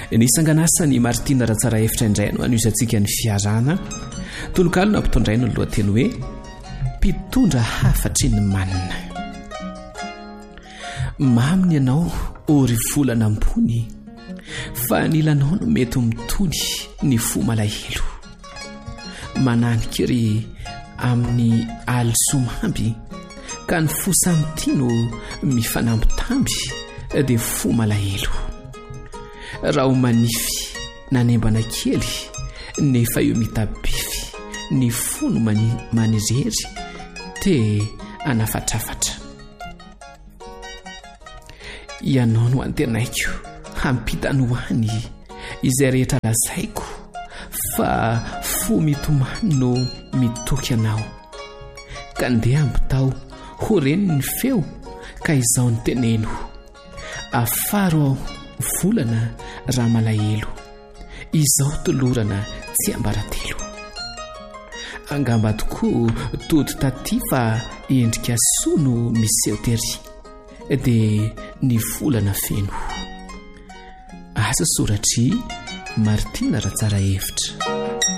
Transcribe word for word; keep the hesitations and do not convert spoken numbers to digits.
Nisanganasany Martina Ratsara efitra indray no an'izantsika ny fiarana. Tolokalona mpitondraina ny lohateny hoe mpitondra hafatry ny manina. Maminy ianao ory volana ambony fa ny ilanao no mety mitony ny fo malahelo. Mananikiri amin'ny alisomamby ka ny fo samtino mifanambitamby dia fo malahelo. Raha ho manify nanembana kely nefa eo mitabify ny fo no manirery te anafatrafatra. Ianao no antenaiko hampitany hoany izay rehetra lazaiko fa fo mitomany no mitoky anao. Ka ndeha ambitao ho reny ny feo ka izao ny teneno. Afaro volana raha malahelo izao tolorana tsy ambaratelo. Angamba tokoa tody taty fa endrika soa no miseho tery dia ny volana feno. Asa soratry Martina Ratsara efitra.